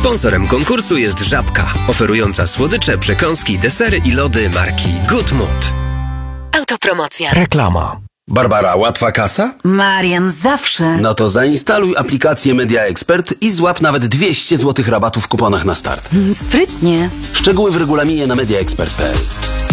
Sponsorem konkursu jest Żabka, oferująca słodycze, przekąski, desery i lody marki Good Mood. Autopromocja. Reklama. Barbara, łatwa kasa? Marian, zawsze. No to zainstaluj aplikację Media Expert i złap nawet 200 zł rabatu w kuponach na start. Sprytnie. Szczegóły w regulaminie na mediaexpert.pl.